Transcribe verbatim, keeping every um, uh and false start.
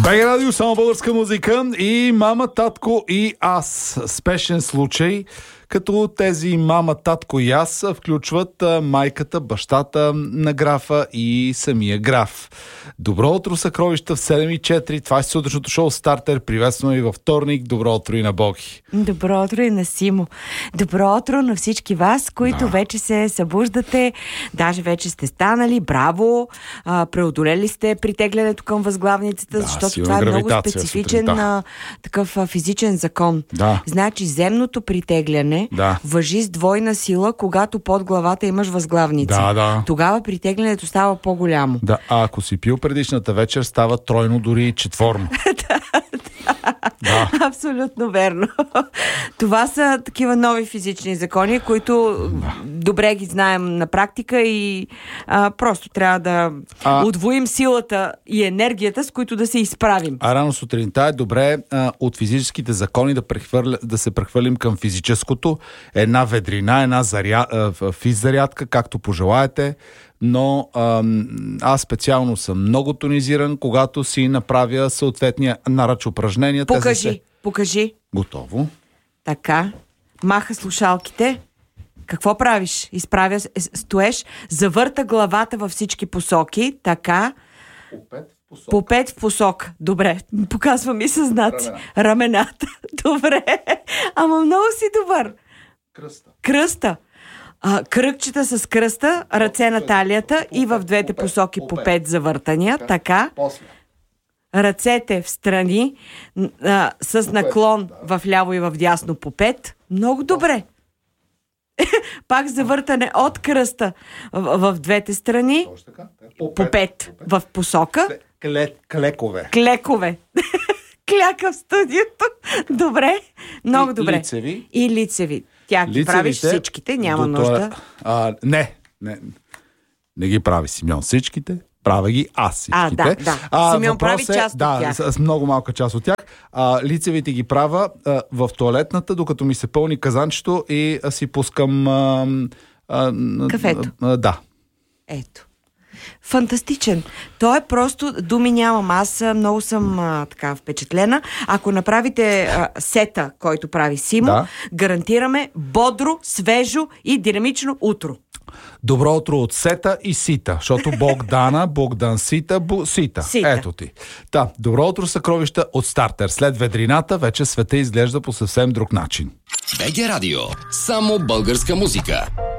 БГ Радио, само българска музика и мама, татко и аз. Спешен случай, като тези мама, татко и аз включват майката, бащата на графа и самия граф. Добро утро, съкровища в седем и четири. Това е сутрешното шоу Стартер. Приветстваме и във вторник. Добро утро и на Боги. Добро утро и на Симо. Добро утро на всички вас, които да. вече се събуждате. Даже вече сте станали. Браво! А, преодолели сте притеглянето към възглавницата, да, защото това е много специфичен а, такъв а, физичен закон. Да. Значи земното притегляне да. важи с двойна сила, когато под главата имаш възглавница. Да, да. Тогава притеглянето става по-голямо. Да, а ако си пил предишната вечер, става тройно, дори четворно. Да, абсолютно верно. Това са такива нови физични закони, които да. добре ги знаем на практика и а, просто трябва да а... удвоим силата и енергията, с които да се изправим. А рано сутринта е добре а, от физическите закони да, прехвърля, да се прехвърлим към физическото. Една ведрина, една заря... физзарядка, както пожелаете. Но ам, аз специално съм много тонизиран, когато си направя съответния наръч упражнения. Покажи, се... покажи. Готово. Така. Маха слушалките. Какво правиш? Изправя, стоеш, завърта главата във всички посоки. Така. По пет в посока. По пет в посока. Добре. Показвам и съзнати. Рамена. Рамената. Добре. Ама много си добър. Кръста. Кръста. А, кръгчета с кръста, ръце на талията и в двете посоки по пет завъртания. Така. Ръцете в страни а, с наклон в ляво и в дясно по пет. Много добре. Пак завъртане от кръста в, в двете страни. По пет в посока. Клекове. Клекове. Кляка в студиото. Добре. Много и, добре. Лицеви. И лицеви. Тя ги правиш всичките, няма нужда. А, не, не. Не ги прави Симеон всичките. Правя ги аз всичките. А, да, да. А, Симеон прави е, част да, от тях. Да, с много малка част от тях. А, лицевите ги правя а, в тоалетната, докато ми се пълни казанчето и а, си пускам а, а, кафето. А, а, да. Ето. Фантастичен. Той е просто, думи нямам. Аз много съм а, така впечатлена. Ако направите а, сета, който прави Симо, да. гарантираме бодро, свежо и динамично утро. Добро утро от Сета и Сита, защото Богдана, Богдан Сита, Бу, Сита. Сита. Ето ти. Та, добро утро, съкровища от Стартер. След ведрината вече света изглежда по съвсем друг начин. БГ Радио. Само българска музика.